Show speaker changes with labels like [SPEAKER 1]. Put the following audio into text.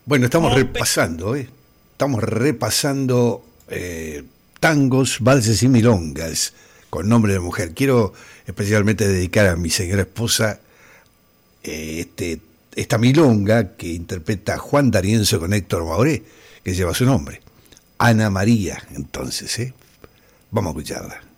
[SPEAKER 1] Bueno, estamos
[SPEAKER 2] Rompe.
[SPEAKER 1] repasando, ¿eh? Estamos repasando tangos, valses y milongas con nombre de mujer. Quiero especialmente dedicar a mi señora esposa esta milonga que interpreta Juan D'Arienzo con Héctor Mauré, que lleva su nombre. Ana María, entonces, ¿eh? Vamos a escucharla.